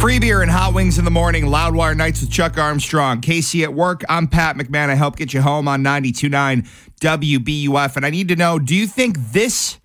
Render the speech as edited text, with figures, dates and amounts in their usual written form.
Free beer and hot wings in the morning. Loudwire Nights with Chuck Armstrong. Casey at work. I'm Pat McMahon. I help get you home on 92.9 WBUF. And I need to know, do you think this